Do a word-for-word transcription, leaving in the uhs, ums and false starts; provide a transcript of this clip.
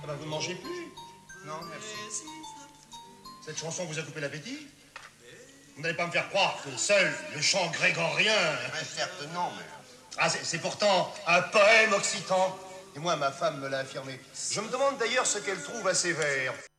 Ah ben, vous ne mangez plus? Non, merci. Cette chanson vous a coupé l'appétit? Vous n'allez pas me faire croire que seul le chant grégorien... Mais certes, non, mais... Ah, c'est pourtant un poème occitan. Et moi, ma femme me l'a affirmé. Je me demande d'ailleurs ce qu'elle trouve à ces vers.